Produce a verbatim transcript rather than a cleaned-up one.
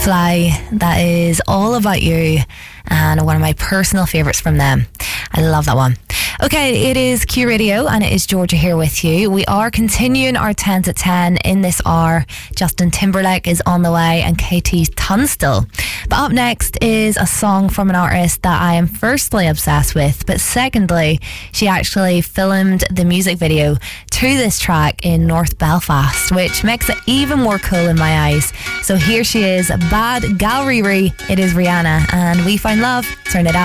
Fly, that is All About You, and one of my personal favourites from them. I love that one. Okay, it is Q Radio and it is Georgia here with you. We are continuing our ten to ten in this hour. Justin Timberlake is on the way and Katie's Tunstall. But up next is a song from an artist that I am firstly obsessed with, but secondly, she actually filmed the music video to this track in North Belfast, which makes it even more cool in my eyes. So here she is, Bad Gal Riri. It is Rihanna and We Find Love. Turn it up.